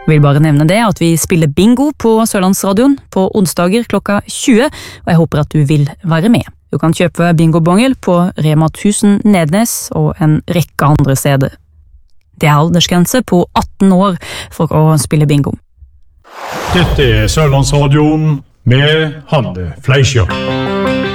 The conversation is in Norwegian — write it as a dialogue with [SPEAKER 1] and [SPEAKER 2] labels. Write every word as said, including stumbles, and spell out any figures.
[SPEAKER 1] Jeg vil bare nevne det at vi spiller bingo på Sørlandsradioen på onsdager klokka tjue, og jeg håper at du vil være med. Du kan kjøpe bingobongel på Rema tusen Nednes og en rekke andre steder. Det er aldersgrense på atten år for å spille bingo.
[SPEAKER 2] Dette er Sørlandsradioen med Hanne Fleischer.